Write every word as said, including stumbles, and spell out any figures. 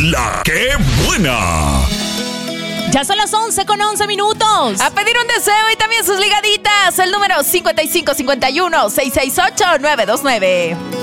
La que buena. Ya son las once con once minutos. A pedir un deseo y también sus ligaditas. El número cincuenta y cinco cincuenta y uno, seiscientos sesenta y ocho, nueve dos nueve.